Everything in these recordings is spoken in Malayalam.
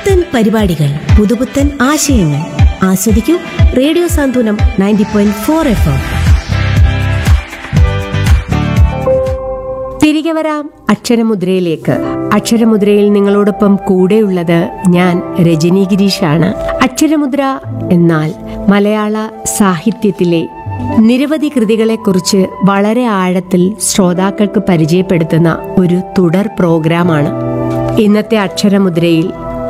പുത്തൻ പരിപാടികൾ, പുതുപുത്തൻ ആശയങ്ങൾ ആസ്വദിക്കൂ. റേഡിയോ സാന്ത്വനം 90.4 FM. തിരികെ വരാം അക്ഷരമുദ്രയിലേക്ക്. അക്ഷരമുദ്രയിൽ നിങ്ങളോടൊപ്പം കൂടെയുള്ളത് ഞാൻ രജനി ഗിരീഷാണ്. അക്ഷരമുദ്ര എന്നാൽ മലയാള സാഹിത്യത്തിലെ നിരവധി കൃതികളെക്കുറിച്ച് വളരെ ആഴത്തിൽ ശ്രോതാക്കൾക്ക് പരിചയപ്പെടുത്തുന്ന ഒരു തുടർ പ്രോഗ്രാമാണ്. ഇന്നത്തെ അക്ഷരമുദ്രയിൽ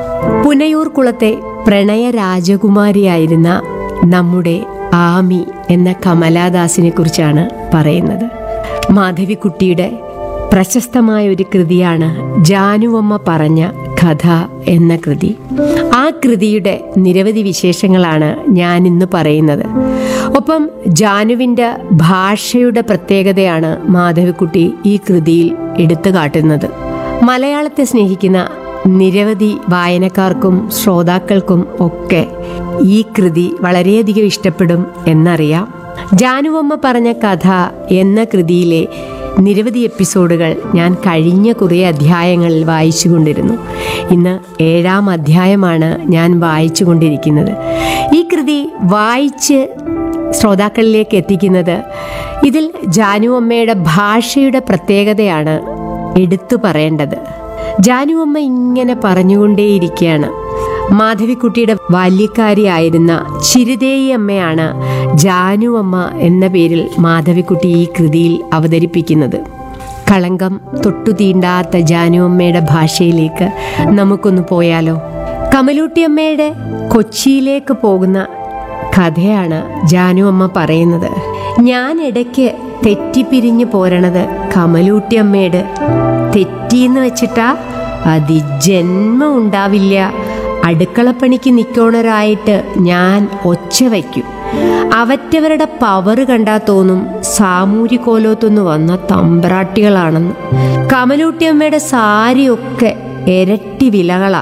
പുനയൂർ കുളത്തെ പ്രണയ രാജകുമാരിയായിരുന്ന നമ്മുടെ ആമി എന്ന കമലാദാസിനെ കുറിച്ചാണ് പറയുന്നത്. മാധവിക്കുട്ടിയുടെ പ്രശസ്തമായ ഒരു കൃതിയാണ് ജാനുവമ്മ പറഞ്ഞ കഥ എന്ന കൃതി. ആ കൃതിയുടെ നിരവധി വിശേഷങ്ങളാണ് ഞാൻ ഇന്ന് പറയുന്നത്. ഒപ്പം ജാനുവിൻ്റെ ഭാഷയുടെ പ്രത്യേകതയാണ് മാധവിക്കുട്ടി ഈ കൃതിയിൽ എടുത്തു കാട്ടുന്നത്. മലയാളത്തെ സ്നേഹിക്കുന്ന നിരവധി വായനക്കാർക്കും ശ്രോതാക്കൾക്കും ഒക്കെ ഈ കൃതി വളരെയധികം ഇഷ്ടപ്പെടും എന്നറിയാം. ജാനുവമ്മ പറഞ്ഞ കഥ എന്ന കൃതിയിലെ നിരവധി എപ്പിസോഡുകൾ ഞാൻ കഴിഞ്ഞ കുറേ അധ്യായങ്ങളിൽ വായിച്ചു കൊണ്ടിരുന്നു. ഇന്ന് 7ാം അധ്യായമാണ് ഞാൻ വായിച്ചു കൊണ്ടിരിക്കുന്നത്. ഈ കൃതി വായിച്ച് ശ്രോതാക്കളിലേക്ക് എത്തിക്കുന്നത് ഇതിൽ ജാനുവമ്മയുടെ ഭാഷയുടെ പ്രത്യേകതയാണ് എടുത്തു പറയേണ്ടത്. ജാനുവമ്മ ഇങ്ങനെ പറഞ്ഞുകൊണ്ടേയിരിക്കുകയാണ്. മാധവിക്കുട്ടിയുടെ ബാല്യക്കാരിയായിരുന്ന ചിരുതേയി അമ്മയാണ് ജാനുവമ്മ എന്ന പേരിൽ മാധവിക്കുട്ടി ഈ കൃതിയിൽ അവതരിപ്പിക്കുന്നത്. കളങ്കം തൊട്ടു തീണ്ടാത്ത ജാനുവമ്മയുടെ ഭാഷയിലേക്ക് നമുക്കൊന്ന് പോയാലോ? കമലൂട്ടിയമ്മയുടെ കൊച്ചിയിലേക്ക് പോകുന്ന കഥയാണ് ജാനുവമ്മ പറയുന്നത്. ഞാൻ ഇടയ്ക്ക് തെറ്റിപ്പിരിഞ്ഞു പോരണത് കമലൂട്ടിയമ്മയുടെ തെറ്റിന്ന് വെച്ചിട്ടാ അതി ജന്മം ഉണ്ടാവില്ല. അടുക്കളപ്പണിക്ക് നിൽക്കണരായിട്ട് ഞാൻ ഒച്ച വയ്ക്കും. അവറ്റവരുടെ പവറ് കണ്ടാൽ തോന്നും സാമൂരിക്കോലോത്തൊന്ന് വന്ന തമ്പ്രാട്ടികളാണെന്ന്. കമലൂട്ടിയമ്മയുടെ സാരിയൊക്കെ ഇരട്ടി വിലകളാ.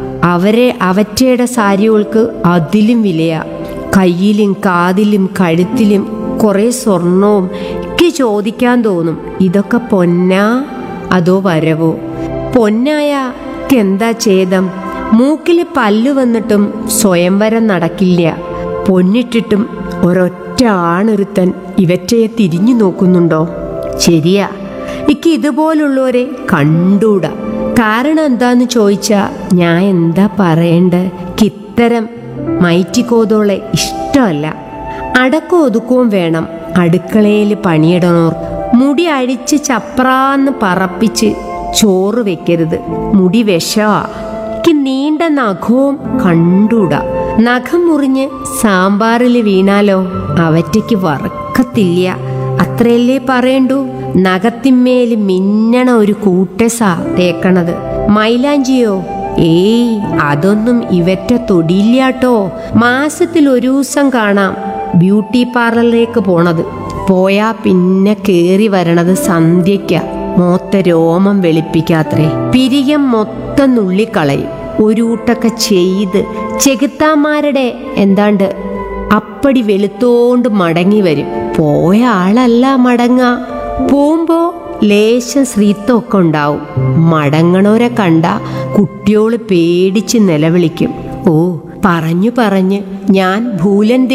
അവറ്റയുടെ സാരികൾക്ക് അതിലും വിലയാ. കയ്യിലും കാതിലും കഴുത്തിലും കുറേ സ്വർണവും ഒക്കെ ചോദിക്കാൻ തോന്നും. ഇതൊക്കെ പൊന്നാ അതോ വരവോ? പൊന്നായ എന്താ ഛേദം? മൂക്കിൽ പല്ലു വന്നിട്ടും സ്വയംവരം നടക്കില്ല. പൊന്നിട്ടിട്ടും ഒരൊറ്റ ആണൊരുത്തൻ ഇവറ്റയെ തിരിഞ്ഞു നോക്കുന്നുണ്ടോ? ശരിയാ, എനിക്ക് ഇതുപോലുള്ളവരെ കണ്ടൂടാ. കാരണം എന്താന്ന് ചോദിച്ചാ ഞാൻ എന്താ പറയണ്ടേ? ഇത്തരം മൈറ്റിക്കോതോളെ ഇഷ്ടമല്ല. അടക്കം ഒതുക്കവും വേണം. അടുക്കളയിൽ പണിയിടണോർ മുടി അഴിച്ച് ചപ്രാന്ന് പറപ്പിച്ച് ചോറ് വെക്കരുത്. മുടി വിഷമാ. എനിക്ക് നീണ്ട നഖവും കണ്ടൂടാ. നഖം മുറിഞ്ഞ് സാമ്പാറിൽ വീണാലോ അവറ്റയ്ക്ക് വറക്കത്തില്ല. അത്രയല്ലേ പറയണ്ടു. നഖത്തിന്മേൽ മിന്നണ ഒരു കൂട്ടസാ തേക്കണത്. മൈലാഞ്ചിയോ? ഏയ്, അതൊന്നും ഇവറ്റ തൊടിയില്ലാട്ടോ. മാസത്തിൽ ഒരു ദിവസം കാണാം ബ്യൂട്ടി പാർലറിലേക്ക് പോണത്. പോയാ പിന്നെ കേറി വരണത് സന്ധ്യയ്ക്ക. മോത്ത രോമം വെളുപ്പിക്കാത്രേ. പിരികം മൊത്തം നുള്ളിക്കളയും. ഒരു ഊട്ടൊക്കെ ചെയ്ത് ചെകുത്താന്മാരുടെ എന്താണ്ട് അപ്പടി വെളുത്തോണ്ട് മടങ്ങി വരും. പോയ ആളല്ല മടങ്ങ. പോകുമ്പോ ലേശം ശ്രീത്വമൊക്കെ ഉണ്ടാവും. മടങ്ങണോരെ കണ്ട കുട്ടിയോള് പേടിച്ച് നിലവിളിക്കും. ഓ, പറഞ്ഞു ഞാൻ ഭൂലൻ